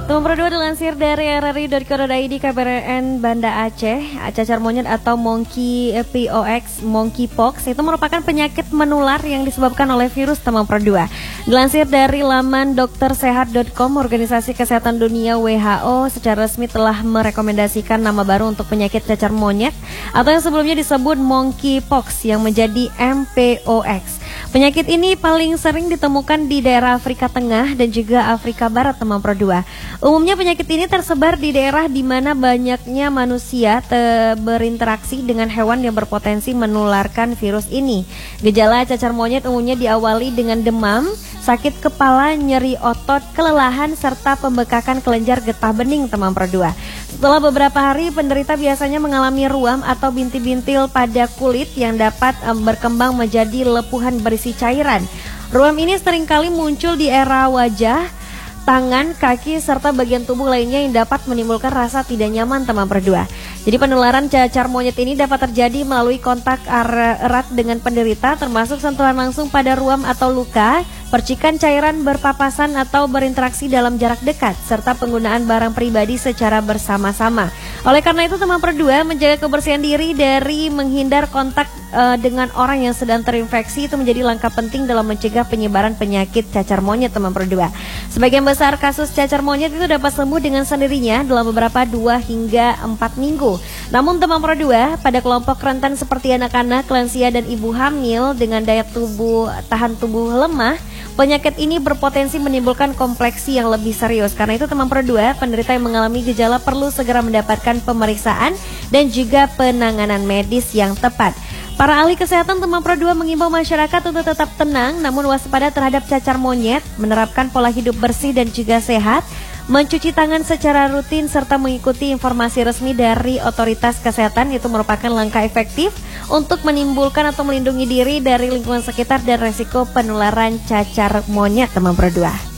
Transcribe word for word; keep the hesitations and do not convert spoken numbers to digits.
Teman Pro dua dilansir dari r r i titik co titik i d K B R N Banda Aceh, cacar monyet atau monkey P O X, monkeypox itu merupakan penyakit menular yang disebabkan oleh virus teman Pro dua. Dilansir dari laman dokter sehat titik com, Organisasi Kesehatan Dunia W H O secara resmi telah merekomendasikan nama baru untuk penyakit cacar monyet atau yang sebelumnya disebut monkeypox yang menjadi M P O X. Penyakit ini paling sering ditemukan di daerah Afrika Tengah dan juga Afrika Barat teman Pro dua. Umumnya penyakit ini tersebar di daerah di mana banyaknya manusia berinteraksi dengan hewan yang berpotensi menularkan virus ini. Gejala cacar monyet umumnya diawali dengan demam, sakit kepala, nyeri otot, kelelahan, serta pembekakan kelenjar getah bening teman Pro dua. Setelah beberapa hari, penderita biasanya mengalami ruam atau bintil-bintil pada kulit yang dapat um, berkembang menjadi lepuhan berisi cairan. Ruam ini seringkali muncul di area wajah, tangan, kaki, serta bagian tubuh lainnya yang dapat menimbulkan rasa tidak nyaman teman Pro dua. Jadi penularan cacar monyet ini dapat terjadi melalui kontak erat dengan penderita, termasuk sentuhan langsung pada ruam atau luka, percikan cairan berpapasan atau berinteraksi dalam jarak dekat, serta penggunaan barang pribadi secara bersama-sama. Oleh karena itu teman Pro dua menjaga kebersihan diri dari menghindar kontak uh, dengan orang yang sedang terinfeksi itu menjadi langkah penting dalam mencegah penyebaran penyakit cacar monyet teman Pro dua. Sebagian besar kasus cacar monyet itu dapat sembuh dengan sendirinya dalam beberapa dua hingga empat minggu. Namun teman Pro dua, pada kelompok rentan seperti anak-anak, lansia dan ibu hamil dengan daya tubuh tahan tubuh lemah, penyakit ini berpotensi menimbulkan kompleksi yang lebih serius. Karena itu teman Pro dua, penderita yang mengalami gejala perlu segera mendapatkan pemeriksaan dan juga penanganan medis yang tepat. Para ahli kesehatan teman Pro dua mengimbau masyarakat untuk tetap tenang namun waspada terhadap cacar monyet, menerapkan pola hidup bersih dan juga sehat, mencuci tangan secara rutin serta mengikuti informasi resmi dari otoritas kesehatan. Itu merupakan langkah efektif untuk menimbulkan atau melindungi diri dari lingkungan sekitar dan resiko penularan cacar monyet teman Pro dua.